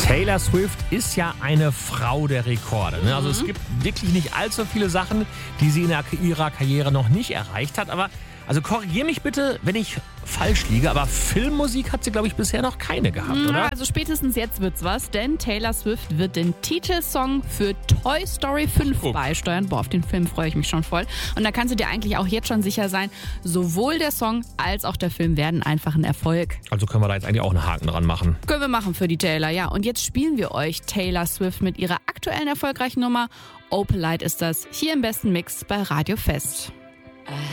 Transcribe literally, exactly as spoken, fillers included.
Taylor Swift ist ja eine Frau der Rekorde. Ne? Also mhm. es gibt wirklich nicht allzu viele Sachen, die sie in ihrer Karriere noch nicht erreicht hat. Aber also korrigier mich bitte, wenn ich falsch liege, aber Filmmusik hat sie, glaube ich, bisher noch keine gehabt, Na, oder? Also spätestens jetzt wird's was, denn Taylor Swift wird den Titelsong für Toy Story fünf oh. beisteuern. Boah, auf den Film freue ich mich schon voll. Und da kannst du dir eigentlich auch jetzt schon sicher sein, sowohl der Song als auch der Film werden einfach ein Erfolg. Also können wir da jetzt eigentlich auch einen Haken dran machen. Können wir machen für die Taylor, ja. Und jetzt spielen wir euch Taylor Swift mit ihrer aktuellen erfolgreichen Nummer. Opalite ist das, hier im besten Mix bei Radio Fest.